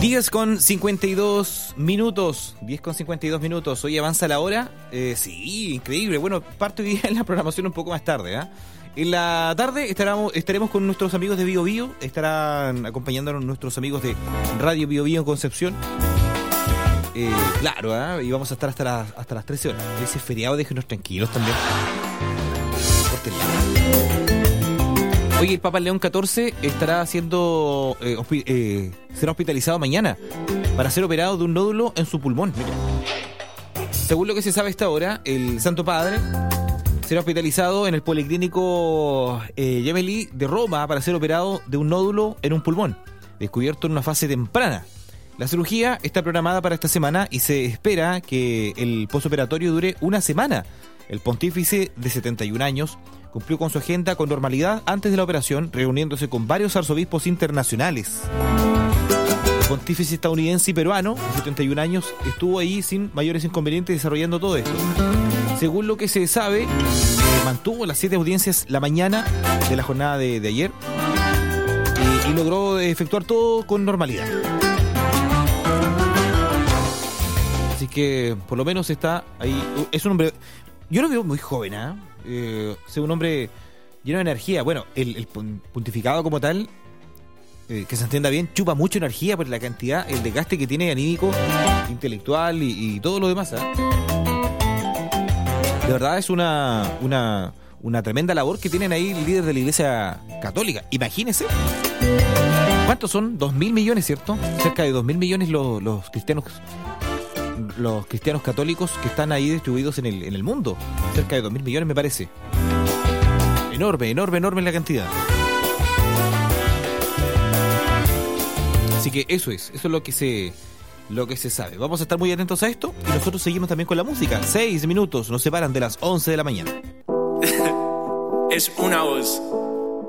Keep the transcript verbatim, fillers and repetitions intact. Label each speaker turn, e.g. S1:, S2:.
S1: diez con cincuenta y dos minutos. diez con cincuenta y dos minutos. Hoy avanza la hora. Eh, sí, increíble. Bueno, parto hoy día en la programación un poco más tarde, ¿eh? En la tarde estaremos, estaremos con nuestros amigos de Bio Bio. Estarán acompañándonos nuestros amigos de Radio Bio Bio en Concepción. Eh, claro, ¿eh? Y vamos a estar hasta las, hasta las trece horas. Ese feriado, déjenos tranquilos también. Hoy el Papa León catorce estará siendo eh, hospi- eh, será hospitalizado mañana para ser operado de un nódulo en su pulmón. Mira. Según lo que se sabe hasta ahora, el Santo Padre será hospitalizado en el Policlínico eh, Gemelli de Roma para ser operado de un nódulo en un pulmón, descubierto en una fase temprana. La cirugía está programada para esta semana y se espera que el postoperatorio dure una semana. El pontífice de setenta y un años cumplió con su agenda con normalidad antes de la operación, reuniéndose con varios arzobispos internacionales. El pontífice estadounidense y peruano, de setenta y un años, estuvo ahí sin mayores inconvenientes desarrollando todo esto. Según lo que se sabe, mantuvo las siete audiencias la mañana de la jornada de, de ayer y, y logró efectuar todo con normalidad. Así que por lo menos está ahí. Es un hombre, yo lo veo muy joven, ¿eh? Eh, es un hombre lleno de energía. Bueno, el, el pontificado como tal, eh, que se entienda bien, chupa mucha energía por la cantidad, el desgaste que tiene anímico, intelectual y, y todo lo demás, ¿eh? De verdad es una, una, una tremenda labor que tienen ahí el líder de la Iglesia Católica. Imagínense. ¿Cuántos son? Dos mil millones, ¿cierto? Cerca de dos mil millones los, los cristianos los cristianos católicos que están ahí distribuidos en el, en el mundo. Cerca de dos mil millones me parece. Enorme, enorme, enorme la cantidad. Así que eso es, eso es lo que se lo que se sabe. Vamos a estar muy atentos a esto y nosotros seguimos también con la música. Seis minutos nos separan de las once de la mañana.
S2: Es una voz.